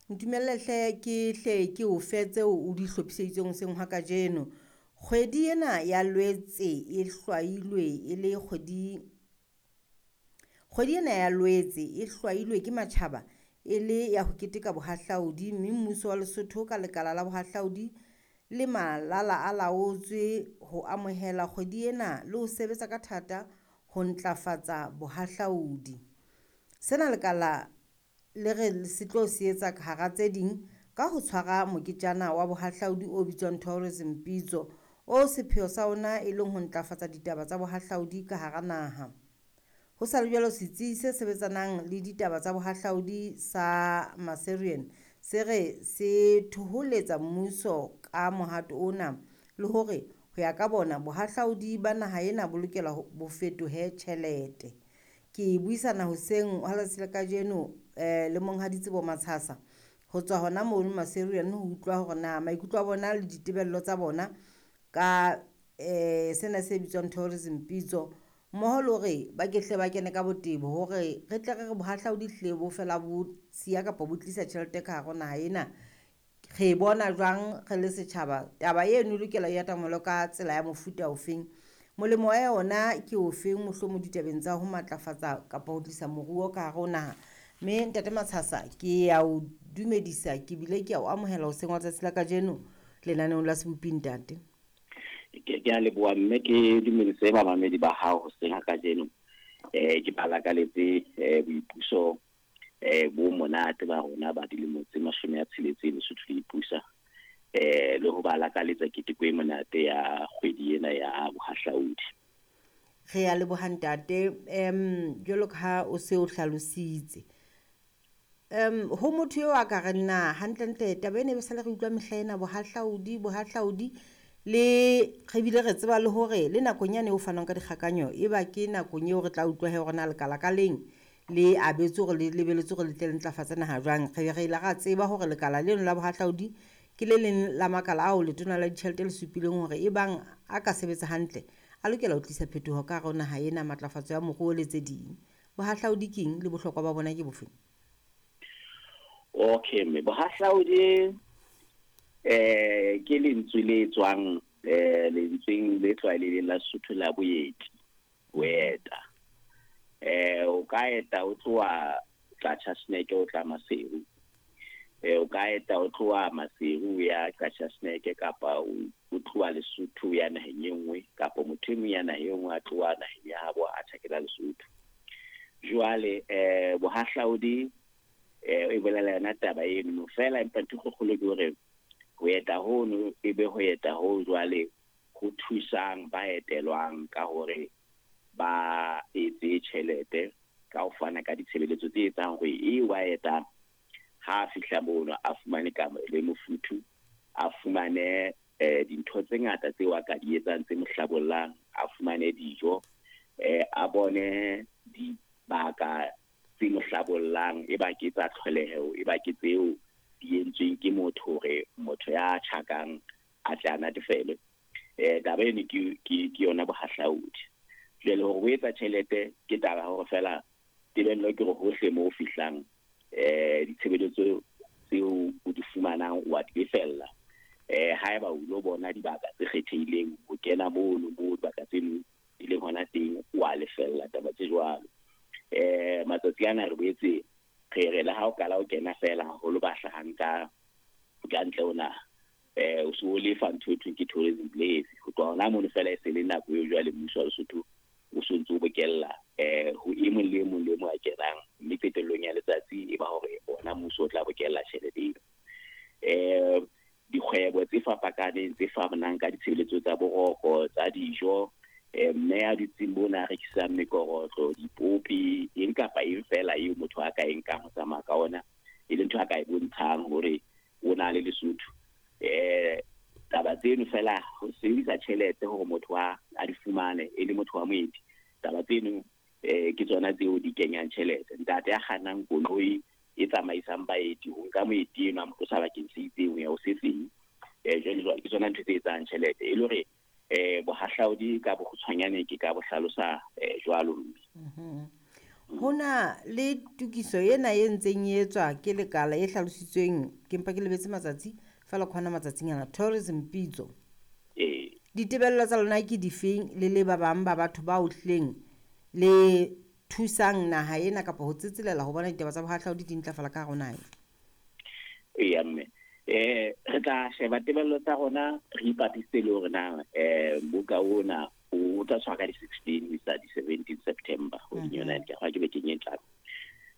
Ntumelle hle ke o fetse o di hlophiseditseng seng ha kajeno. Kgwedi ena ya Lwetse e hlwailwe e le kgwedi ena ya Lwetse e hlwailwe ke matjhaba e le ya ho keteka bohahlaudi, mme mmuso wa Lesotho ka lekala la bohahlaudi le malala a laotswe ho amohela kgwedi ena le ho sebetsa ka thata ho ntlafatsa bohahlaudi. Sena lekala le re se tlo se etsa hara tse ding ka ho tshwara moketjana wa bohahlaudi o bitswang Tourism Pitso, o sepheo sa ona e leng ho ntlafatsa ditaba tsa bohahlaudi ka hara naha. Ho sa le jwalo, setsi se sebetsanang le ditaba tsa bohahlaudi sa Maserian se re se thoholetsa mmuso ka mohato ona le hore ho ya ka bona bohahlaudi ba naha ena bo lokela bo fetohe tjhelete. Ke buisana hoseng ha letsatsi la kajeno le monghadi Tsebo Matshasa ho tswa hona mono Maserian ho utlwa hore na maikutlo a bona le ditebello tsa bona ka sena se bitswang Tourism Pitso, mmoho le hore ba kehle ba kene ka botebo hore re tle re bohahlaudi hle bo fela bo siya kapa bo tlisa tjhelete ka hare naha ena. Re bona jwang re le setjhaba taba eno lokela ya tamohelo ka tsela ya mofuta ofeng? Molemo wa yona ke ofeng mohlomong ditabeng tsa ho matlafatsa kapa ho tlisa moruo ka hare ho naha? Mme Ntate Matshasa, ke ya o dumedisa, ke bile ke a o amohela hoseng wa tsatsi la kajeno lenaneong la Sebopi ntate. Ke a leboha, mme ke dumedise bamamedi ba hao hoseng ha kajeno. Ke balakaletse boipuso bo monate ba rona ba dilemo tse 60 Lesotho le ipusa le ho balakaletsa keteko e monate ya kgwedi ena ya bohahlaudi. Re a leboha ntate. Jwalo ka ha o se o hlalositse ho motho yo a ka re na hantlentle taba ene be sa le re utlwa mehla ena bohahlaudi le re bile re tseba le hore le nakong yane o fanang ka dikgakanyo e ba ke nakong eo re tla utlwa he hore na lekala ka leng le abetse hore le lebeletse hore le tle le ntlafatsa naha jwang. Re ile ra tseba hore lekala leno la bohahlaudi ke le leng la makala ao letona la ditjhelete le supileng hore e bang a ka sebetsa hantle a lokela ho tlisa phetoho ka hare ho naha ena, matlafatso ya moruo le tse ding. Bohahlaudi keng le bohlokwa ba bona ke bofeng? Okay, me bohahlaudi ke lentswe le tswang lentsweng le tlwaelehileng la Sesotho la boeti, ho eta. O ka eta o tloha Qacha Snack o tla Maseru. O ka eta o tloha Maseru ya Qacha Snack kapa o tloha Lesotho ya naheng e nngwe kapa motho e mong ya naheng e nngwe a tloha naheng ya habo a tjhakela Lesotho. Jwale bohahlaudi e bolela yona taba eno fela, empa ntho kgolo ke hore ho eta hono e be ho eta ho jwale ho thusang ba etelwang ka hore ba etse tjhelete ka ho fana ka ditshebeletso tse etsang hore e wa etang ha fihla mono a fumane ka le mofuthu, a fumane dintho tse ngata tseo a ka di etsang tse mohlabollang, a fumane dijo, a bone dibaka tse mohlabollang, e ba ke tsa tlholeho, e ba ke tseo di entsweng ke motho hore motho ya tjhakang a tla natefele. Taba eno ke yona bohahlaudi. Jwale hore o etsa tjhelete ke taba hore fela tebello ke hore hohle moo fihlang ditshebeletso tseo o di fumanang wa di lefella. Haeba o lo bona dibaka tse kgethehileng ho kena moo dibaka tseno di leng hona teng wa lefella taba tse jwalo. Matsatsi ana re boetse re re la ha o kala o kena fela haholo ba hlahang ka ntle ona o so le fa ntho ke tourism place ho tloha mono fela e se le nako e jwale mmuso wa Lesotho o so ntse o bokella ho imong le mo a kenang, mme qetellong ya letsatsi e ba hore ona mmuso o tla bokella tjhelete eo. Dikgwebo tse fapakaneng tse fapanang ka ditshebeletso tsa boroko, tsa dijo, mme a ditsing bona a rekisang mekorotlo, dipopi, eng kapa eng fela eo motho a ka enkang ho tsamaya ka ona e le ntho a ka e bontshang hore o na le Lesotho. Taba tseno fela ho sebedisa tjhelete hore motho a di fumane e le motho wa moeti, taba tseno ke tsona tseo di kenyang tjhelete. Ntate a kgannang koloi e tsamaisang baeti ho nka moeti eno a mo tlosa bakeng se itseng ya o se seng, jwale ke tsona ntho tse etsang tjhelete e le hore bohahlaudi ka bokgutshwanyane ke ka bo hlalosa jwalo. hona le tukiso ena e ntseng e etswa ke lekala e hlalositsweng ke mpa ke lebetse matsatsi fela khona matsatsinyana tourism pitso ditebello tsa lona ke difeng le ba bang ba batho ba ohleng le thusang naha ena kapa ho tsetselela ho bona ditaba tsa bohahlaudi di ntlafala ka hara naha mme re tla sheba tebello tsa rona re ipapisitse le hore na buka ona o tla tshwara ka di-16 isa di-17 September ho yona ke ga ke be ke nyetla